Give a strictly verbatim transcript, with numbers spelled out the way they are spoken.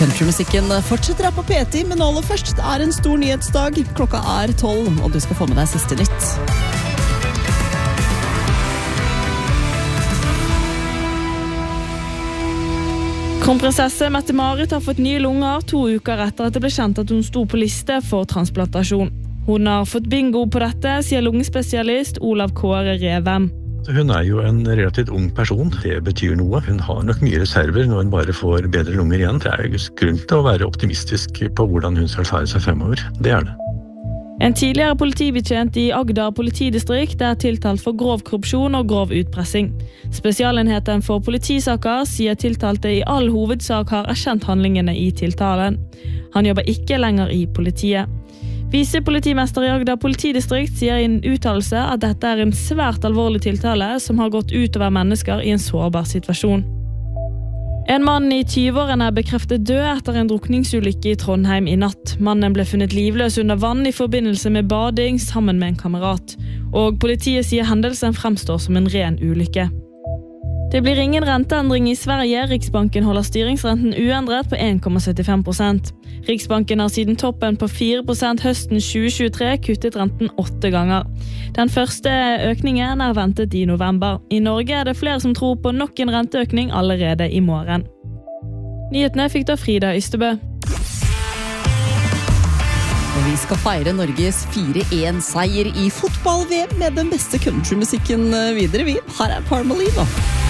Countrymusikken fortsetter her på P ti, men aller først, det er en stor nyhetsdag. Klokka er tolv, og du skal få med deg siste nytt. Kronprinsesse Mette-Marit har fått nye lunger to uker etter at det ble kjent at hun sto på liste for transplantasjon. Hun har fått bingo på dette, sier lungespesialist Olav Kåre Revem. Hun er jo en relativt ung person. Det betyr noe. Hun har nok mye reserver når hun bare får bedre lunger igjen. Det er grunn til å være optimistisk på hvordan hun skal klare seg fremover. Det er det. En tidligere politibetjent i Agder politidistrikt er tiltalt for grov korrupsjon og grov utpressing. Spesialenheten for politisaker sier tiltalte i all hovedsak har erkjent handlingene i tiltalen. Han jobber ikke lenger i politiet. Visepolitimester i Agder politidistrikt sier i en uttalelse at dette er en svært alvorlig tiltale som har gått utover mennesker i en sårbar situasjon. En mann i tyve-årene er bekreftet død etter en drukningsulykke i Trondheim i natt. Mannen ble funnet livløs under vann i forbindelse med bading sammen med en kamerat. Og politiet sier hendelsen fremstår som en ren ulykke. Det blir ingen renteendring i Sverige. Riksbanken holder styringsrenten uendret på en komma syttifem prosent. Riksbanken har siden toppen på fire prosent høsten tjue tjuetre kuttet renten åtte ganger. Den første økningen er ventet i november. I Norge er det flere som tror på nok en renteøkning allerede i morgen. Nyhetene fikk da Frida Ystebø. Og vi skal feire Norges fire en-seier i fotball-V M med den beste countrymusikken videre. Vi. Her er Parmalee da.